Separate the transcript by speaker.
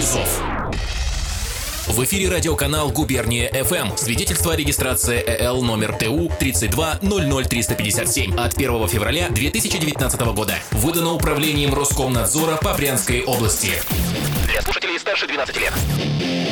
Speaker 1: часов. В эфире радиоканал «Губерния ФМ». Свидетельство о регистрации ЭЛ номер ТУ 3200357 от 1 февраля 2019 года. Выдано управлением Роскомнадзора по Брянской области. Для слушателей старше 12 лет.